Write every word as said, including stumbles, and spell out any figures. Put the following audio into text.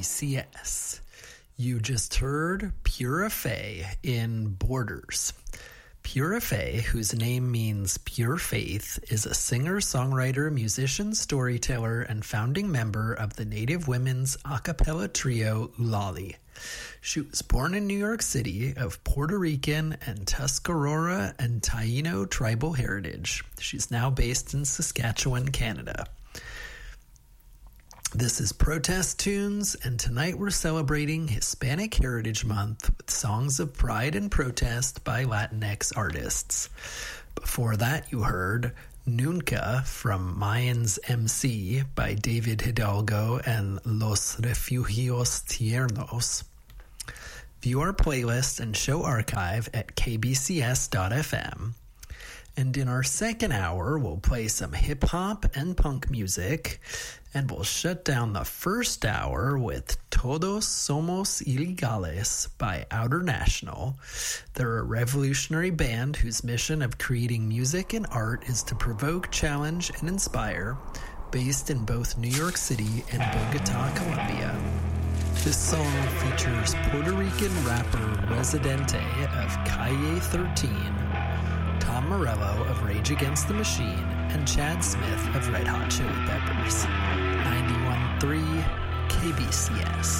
C S. You just heard Pura Fé in Borders. Pura Fé, whose name means pure faith, is a singer, songwriter, musician, storyteller, and founding member of the Native women's a cappella trio Ulali. She was born in New York City of Puerto Rican and Tuscarora and Taino tribal heritage. She's now based in Saskatchewan, Canada. This is Protest Tunes, and tonight we're celebrating Hispanic Heritage Month with songs of pride and protest by Latinx artists. Before that, you heard Nunca from Mayans M C by David Hidalgo and Los Refugios Tiernos. View our playlist and show archive at k b c s dot f m. And in our second hour, we'll play some hip-hop and punk music, and we'll shut down the first hour with Todos Somos Ilegales by Outer National. They're a revolutionary band whose mission of creating music and art is to provoke, challenge, and inspire, based in both New York City and Bogota, Colombia. This song features Puerto Rican rapper Residente of Calle thirteen, Tom Morello of Rage Against the Machine, and Chad Smith of Red Hot Chili Peppers. ninety-one point three K B C S.